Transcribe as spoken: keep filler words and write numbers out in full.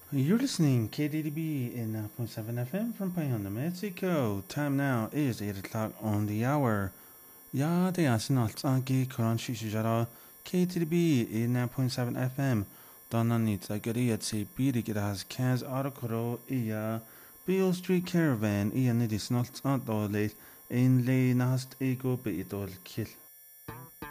You're listening K D D B in nine point seven F M from Payanda, Mexico. Time now is eight o'clock on the hour. Ja, det är snart anki koran shishijara K T D B in nine point seven F M. Donna nita gariat se biri gidas kaz arakoro iya Beale Street Caravan iya nidi snart antole in le nast ego be idol kill.